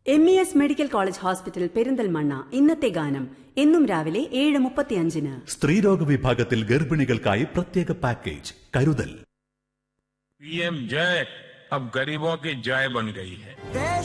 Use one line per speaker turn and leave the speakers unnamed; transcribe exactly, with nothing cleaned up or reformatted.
M E S medical college hospital Perinthalmanna. ഇന്നത്തെ ഗാനം എന്നും രാവിലെ ഏഴ് മുപ്പത്തിയഞ്ചിന്.
സ്ത്രീരോഗ വിഭാഗത്തിൽ ഗർഭിണികൾക്കായി പ്രത്യേക പാക്കേജ് കരുതൽ.
पीएम जय अब गरीबों की जय बन गई है.